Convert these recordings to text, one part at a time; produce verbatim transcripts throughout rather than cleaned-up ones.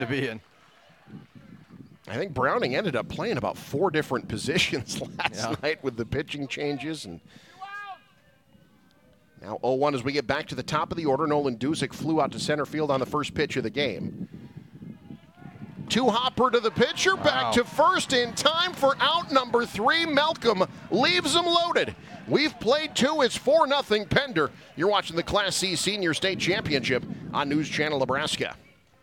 to be in. I think Browning ended up playing about four different positions last yeah. night with the pitching changes. And now oh one as we get back to the top of the order. Nolan Duzick flew out to center field on the first pitch of the game. Two hopper to the pitcher, wow. back to first in time for out number three. Malcolm leaves them loaded. We've played two. It's four nothing Pender. You're watching the Class C Senior State Championship on News Channel Nebraska.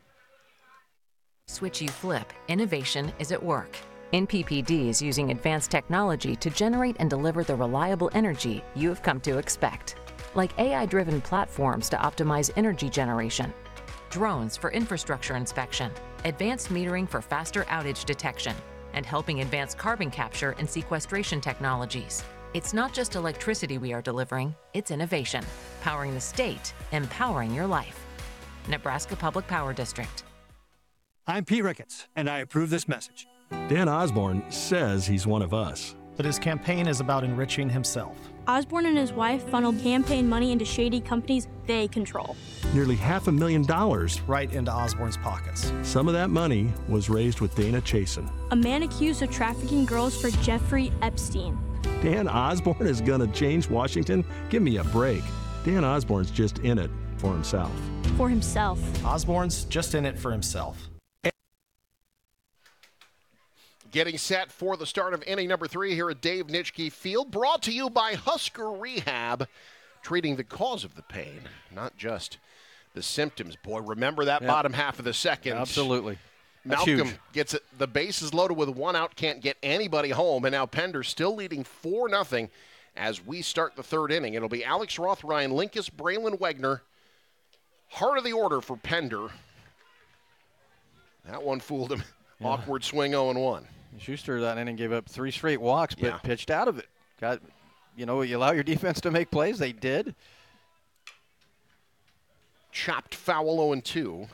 Switch you flip, innovation is at work. N P P D is using advanced technology to generate and deliver the reliable energy you have come to expect. Like A I-driven platforms to optimize energy generation, drones for infrastructure inspection, advanced metering for faster outage detection, and helping advance carbon capture and sequestration technologies. It's not just electricity we are delivering, it's innovation. Powering the state, empowering your life. Nebraska Public Power District. I'm Pete Ricketts, and I approve this message. Dan Osborne says he's one of us. But his campaign is about enriching himself. Osborne and his wife funneled campaign money into shady companies they control. Nearly half a million dollars. Right into Osborne's pockets. Some of that money was raised with Dana Chasen, a man accused of trafficking girls for Jeffrey Epstein. Dan Osborne is going to change Washington? Give me a break. Dan Osborne's just in it for himself. For himself. Osborne's just in it for himself. Getting set for the start of inning number three here at Dave Nitschke Field. Brought to you by Husker Rehab, treating the cause of the pain, not just the symptoms. Boy, remember that yep. bottom half of the second. Absolutely. That's Malcolm huge. Gets it. The bases loaded with one out, can't get anybody home, and now Pender still leading four nothing as we start the third inning. It'll be Alex Roth, Ryan Linkus, Braylon Wegner. Heart of the order for Pender. That one fooled him. Yeah. Awkward swing oh and one. Schuster that inning gave up three straight walks, but yeah. pitched out of it. Got, you know, you allow your defense to make plays. They did. Chopped foul oh and two.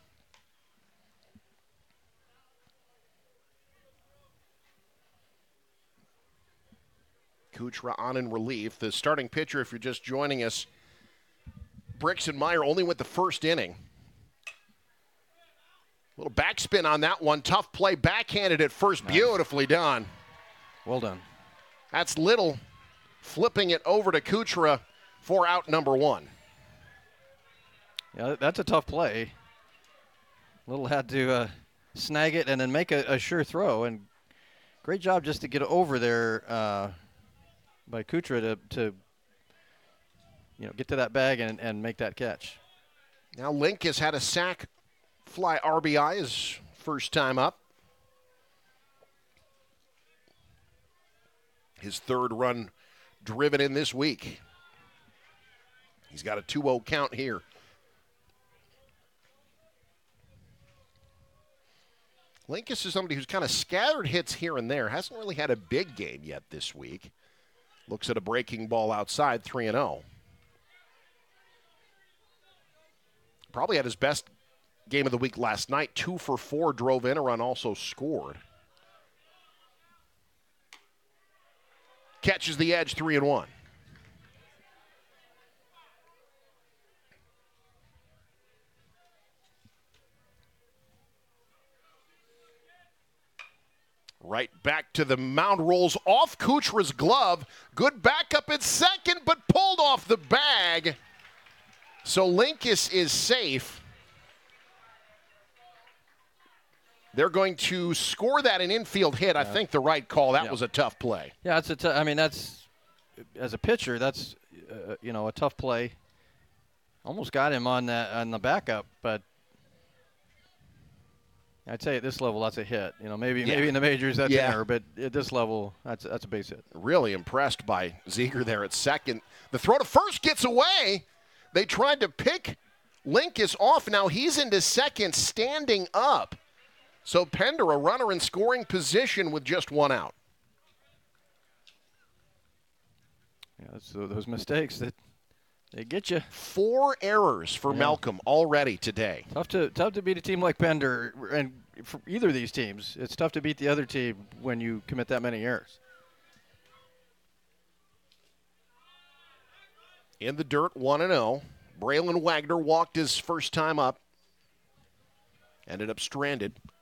Kuchera on in relief. The starting pitcher, if you're just joining us, Brixton Meyer only went the first inning. Little backspin on that one. Tough play. Backhanded at first. Nice. Beautifully done. Well done. That's Little flipping it over to Kuchera for out number one. Yeah, that's a tough play. Little had to uh, snag it and then make a, a sure throw. And great job just to get over there uh, by Kuchera to, to you know, get to that bag and, and make that catch. Now Link has had a sack fly R B I his first time up. His third run driven in this week. He's got a two oh count here. Linkus is somebody who's kind of scattered hits here and there. Hasn't really had a big game yet this week. Looks at a breaking ball outside, three and oh. Probably had his best game of the week last night. Two for four, drove in a run, also scored. Catches the edge, three and one. Right back to the mound, rolls off Kuchera's glove. Good backup at second, but pulled off the bag. So Linkus is safe. They're going to score that an infield hit. I think the right call. That yeah. was a tough play. Yeah, it's a t- I mean, that's, as a pitcher, that's, uh, you know, a tough play. Almost got him on that on the backup, but I'd say at this level, that's a hit. You know, maybe yeah. maybe in the majors that's yeah. an error, but at this level, that's that's a base hit. Really impressed by Ziegler there at second. The throw to first gets away. They tried to pick Linkus off. Now he's into second, standing up. So Pender, a runner in scoring position with just one out. Yeah, that's those mistakes that they get you. Four errors for yeah. Malcolm already today. Tough to tough to beat a team like Pender, and for either of these teams, it's tough to beat the other team when you commit that many errors. In the dirt, one and oh. Braylon Wagner walked his first time up. Ended up stranded.